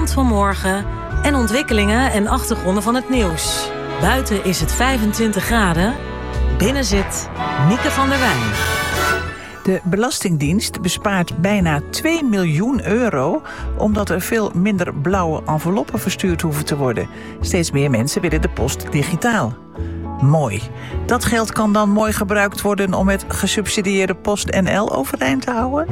krant van morgen en ontwikkelingen en achtergronden van het nieuws. Buiten is het 25 graden. Binnen zit Mieke van der Wij. De Belastingdienst bespaart bijna 2 miljoen euro... omdat er veel minder blauwe enveloppen verstuurd hoeven te worden. Steeds meer mensen willen de post digitaal. Mooi. Dat geld kan dan mooi gebruikt worden om het gesubsidieerde PostNL overeind te houden?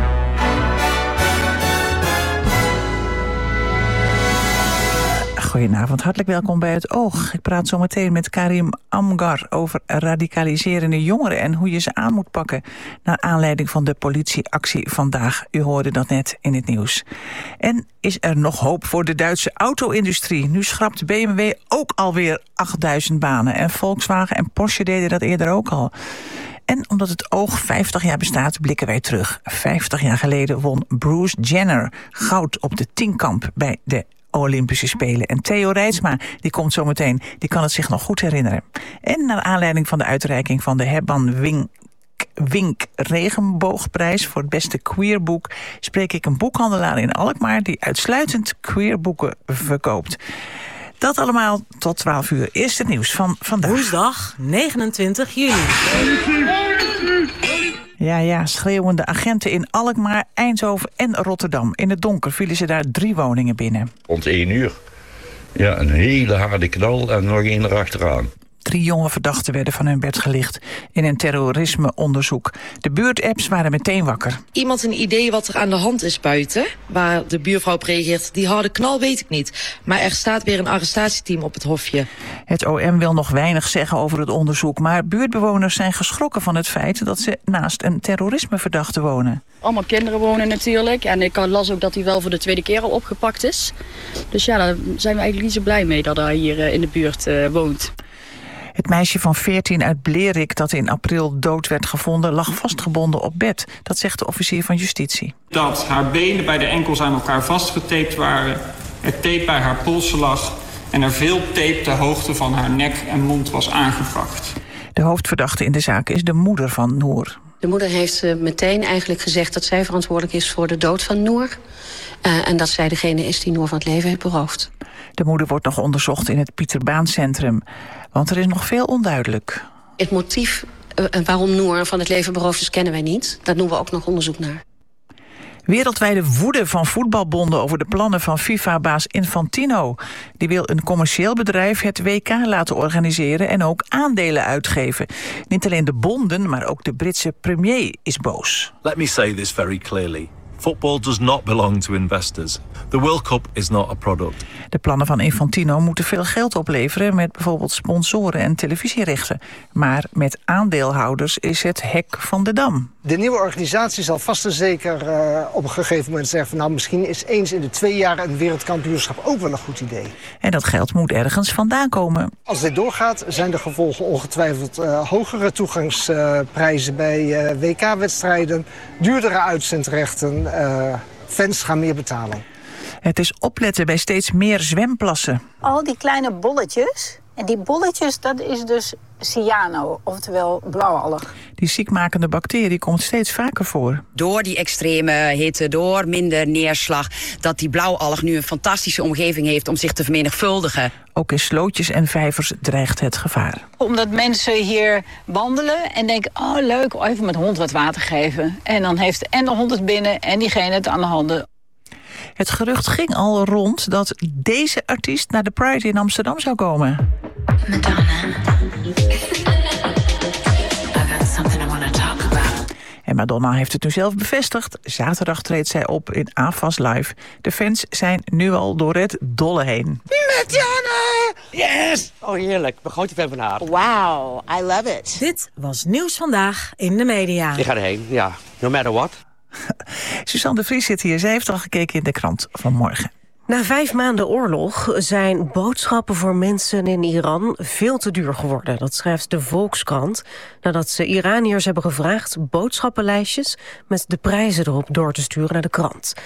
Goedenavond, hartelijk welkom bij Het Oog. Ik praat zo meteen met Karim Amgar over radicaliserende jongeren en hoe je ze aan moet pakken naar aanleiding van de politieactie vandaag. U hoorde dat net in het nieuws. En is er nog hoop voor de Duitse auto-industrie? Nu schrapt BMW ook alweer 8000 banen en Volkswagen en Porsche deden dat eerder ook al. En omdat het Oog 50 jaar bestaat, blikken wij terug. 50 jaar geleden won Bruce Jenner goud op de tienkamp bij de Olympische Spelen. En Theo Reitsma, die komt zo meteen, die kan het zich nog goed herinneren. En naar aanleiding van de uitreiking van de Herman Wink Regenboogprijs voor het beste queerboek spreek ik een boekhandelaar in Alkmaar die uitsluitend queerboeken verkoopt. Dat allemaal tot 12 uur. Eerst het nieuws van vandaag. Woensdag 29 juli. Ja, schreeuwende agenten in Alkmaar, Eindhoven en Rotterdam. In het donker vielen ze daar 3 woningen binnen. Rond 1 uur. Ja, een hele harde knal en nog 1 erachteraan. 3 jonge verdachten werden van hun bed gelicht in een terrorismeonderzoek. De buurtapps waren meteen wakker. Iemand een idee wat er aan de hand is buiten, waar de buurvrouw op reageert, die harde knal weet ik niet. Maar er staat weer een arrestatieteam op het hofje. Het OM wil nog weinig zeggen over het onderzoek, maar buurtbewoners zijn geschrokken van het feit dat ze naast een terrorismeverdachte wonen. Allemaal kinderen wonen natuurlijk. En ik las ook dat hij wel voor de 2e keer al opgepakt is. Dus ja, daar zijn we eigenlijk niet zo blij mee dat hij hier in de buurt woont. Het meisje van 14 uit Blerik dat in april dood werd gevonden lag vastgebonden op bed. Dat zegt de officier van justitie. Dat haar benen bij de enkels aan elkaar vastgetaped waren. Er tape bij haar polsen lag. En er veel tape ter hoogte van haar nek en mond was aangebracht. De hoofdverdachte in de zaak is de moeder van Noor. De moeder heeft meteen eigenlijk gezegd dat zij verantwoordelijk is voor de dood van Noor. En dat zij degene is die Noor van het leven heeft beroofd. De moeder wordt nog onderzocht in het Pieterbaancentrum. Want er is nog veel onduidelijk. Het motief waarom Noor van het leven beroofd is, kennen wij niet. Daar doen we ook nog onderzoek naar. Wereldwijde woede van voetbalbonden over de plannen van FIFA-baas Infantino. Die wil een commercieel bedrijf het WK laten organiseren en ook aandelen uitgeven. Niet alleen de bonden, maar ook de Britse premier is boos. Let me say this very clearly. Football does not belong to investors. The World Cup is not a product. De plannen van Infantino moeten veel geld opleveren met bijvoorbeeld sponsoren en televisierechten. Maar met aandeelhouders is het hek van de dam. De nieuwe organisatie zal vast en zeker op een gegeven moment zeggen van, nou, misschien is eens in de 2 jaar een wereldkampioenschap ook wel een goed idee. En dat geld moet ergens vandaan komen. Als dit doorgaat zijn de gevolgen ongetwijfeld hogere toegangsprijzen bij WK-wedstrijden, duurdere uitzendrechten, fans gaan meer betalen. Het is opletten bij steeds meer zwemplassen. Al die kleine bolletjes. En die bolletjes, dat is dus cyano, oftewel blauwalg. Die ziekmakende bacterie komt steeds vaker voor. Door die extreme hitte, door minder neerslag, dat die blauwalg nu een fantastische omgeving heeft om zich te vermenigvuldigen. Ook in slootjes en vijvers dreigt het gevaar. Omdat mensen hier wandelen en denken, oh leuk, even met hond wat water geven. En dan heeft en de hond het binnen en diegene het aan de handen. Het gerucht ging al rond dat deze artiest naar de Pride in Amsterdam zou komen. Madonna. I got something I want to talk about. En Madonna heeft het nu zelf bevestigd. Zaterdag treedt zij op in AFAS Live. De fans zijn nu al door het dolle heen. Madonna! Yes! Oh, heerlijk. Ik ben grote fan van haar. Wow, I love it. Dit was Nieuws Vandaag in de media. Ik ga erheen, ja. No matter what. Suzanne de Vries zit hier. Zij heeft al gekeken in de krant van morgen. Na 5 maanden oorlog zijn boodschappen voor mensen in Iran veel te duur geworden. Dat schrijft de Volkskrant. Nadat ze Iraniërs hebben gevraagd boodschappenlijstjes met de prijzen erop door te sturen naar de krant.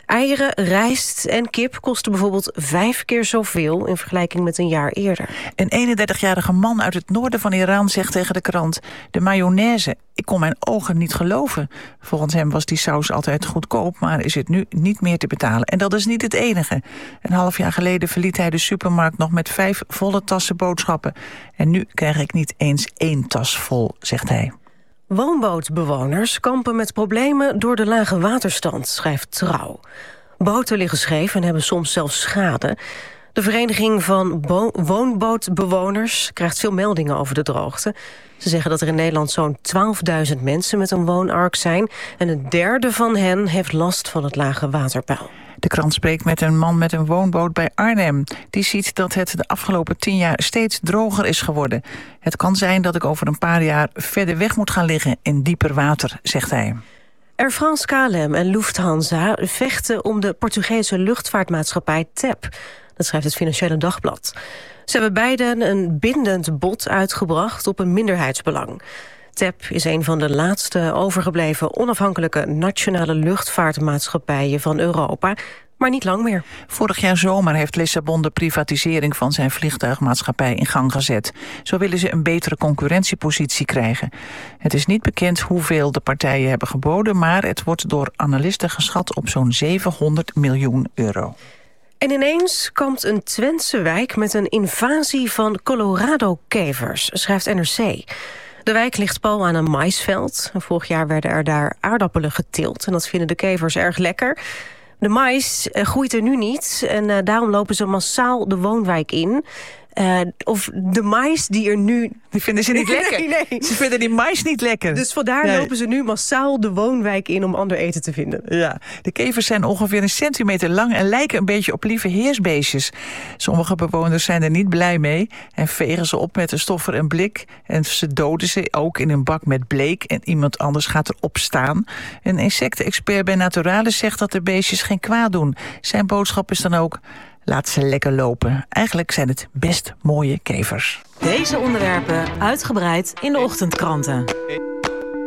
Eieren, rijst en kip kosten bijvoorbeeld 5 keer zoveel in vergelijking met een jaar eerder. Een 31-jarige man uit het noorden van Iran zegt tegen de krant: de mayonaise, ik kon mijn ogen niet geloven. Volgens hem was die saus altijd goedkoop, maar is het nu niet meer te betalen. En dat is niet het enige. Een half jaar geleden verliet hij de supermarkt nog met 5 volle tassen boodschappen. En nu krijg ik niet eens 1 tas vol, zegt hij. Woonbootbewoners kampen met problemen door de lage waterstand, schrijft Trouw. Boten liggen scheef en hebben soms zelfs schade. De Vereniging van Woonbootbewoners krijgt veel meldingen over de droogte. Ze zeggen dat er in Nederland zo'n 12.000 mensen met een woonark zijn. En een derde van hen heeft last van het lage waterpeil. De krant spreekt met een man met een woonboot bij Arnhem. Die ziet dat het de afgelopen 10 jaar steeds droger is geworden. Het kan zijn dat ik over een paar jaar verder weg moet gaan liggen in dieper water, zegt hij. Air France, KLM en Lufthansa vechten om de Portugese luchtvaartmaatschappij TAP. Dat schrijft het Financiële Dagblad. Ze hebben beiden een bindend bod uitgebracht op een minderheidsbelang. TAP is een van de laatste overgebleven onafhankelijke nationale luchtvaartmaatschappijen van Europa, maar niet lang meer. Vorig jaar zomer heeft Lissabon de privatisering van zijn vliegtuigmaatschappij in gang gezet. Zo willen ze een betere concurrentiepositie krijgen. Het is niet bekend hoeveel de partijen hebben geboden, maar het wordt door analisten geschat op zo'n 700 miljoen euro. En ineens kampt een Twentse wijk met een invasie van Colorado-kevers, schrijft NRC. De wijk ligt pal aan een maïsveld. Vorig jaar werden er daar aardappelen geteeld en dat vinden de kevers erg lekker. De mais groeit er nu niet en daarom lopen ze massaal de woonwijk in. Of de mais die er nu... Die vinden ze niet lekker. Nee. Ze vinden die mais niet lekker. Dus vandaar lopen ze nu massaal de woonwijk in om ander eten te vinden. Ja, de kevers zijn ongeveer 1 centimeter lang en lijken een beetje op lieve heersbeestjes. Sommige bewoners zijn er niet blij mee en vegen ze op met een stoffer en blik. En ze doden ze ook in een bak met bleek en iemand anders gaat erop staan. Een insectenexpert bij Naturalis zegt dat de beestjes geen kwaad doen. Zijn boodschap is dan ook: laat ze lekker lopen. Eigenlijk zijn het best mooie kevers. Deze onderwerpen uitgebreid in de ochtendkranten.